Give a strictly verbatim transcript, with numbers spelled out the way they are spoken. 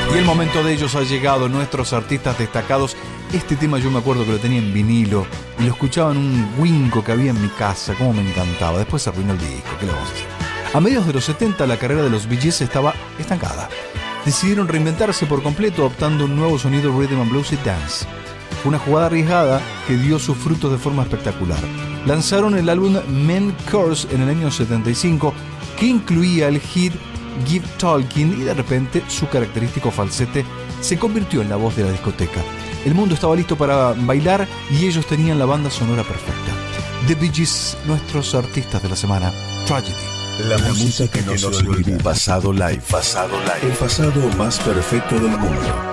Y el momento de ellos ha llegado, nuestros artistas destacados. Este tema yo me acuerdo que lo tenía en vinilo y lo escuchaba en un Winco que había en mi casa, como me encantaba. Después se arruinó el disco, ¿qué le vamos a hacer? A mediados de los setenta la carrera de los Bee Gees estaba estancada. Decidieron reinventarse por completo optando un nuevo sonido rhythm and blues y dance. Fue una jugada arriesgada que dio sus frutos de forma espectacular. Lanzaron el álbum Men Curse en el año setenta y cinco, que incluía el hit Give Talking, y de repente su característico falsete se convirtió en la voz de la discoteca. El mundo estaba listo para bailar y ellos tenían la banda sonora perfecta. The Bee Gees, nuestros artistas de la semana. Tragedy. La, la música que no se olvida. Pasado live. Pasado live. El pasado más perfecto del mundo.